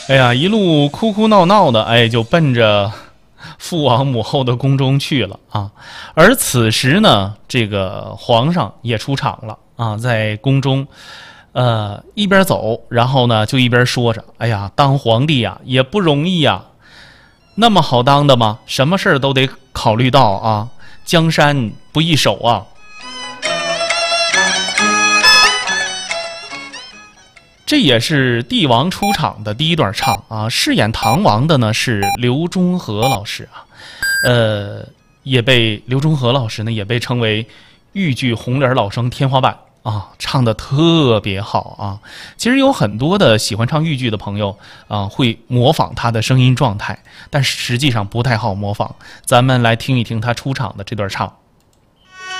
哎呀，一路哭哭闹闹的，哎，就奔着父王母后的宫中去了啊。而此时呢，这个皇上也出场了啊，在宫中，一边走，然后呢就一边说着：“哎呀，当皇帝呀也不容易呀，那么好当的吗？什么事儿都得考虑到啊，江山不易守啊。”这也是帝王出场的第一段唱啊，饰演唐王的呢是刘忠和老师啊，刘忠和老师呢也被称为豫剧红脸老生天花板啊，唱的特别好啊。其实有很多的喜欢唱豫剧的朋友啊，会模仿他的声音状态，但实际上不太好模仿。咱们来听一听他出场的这段唱。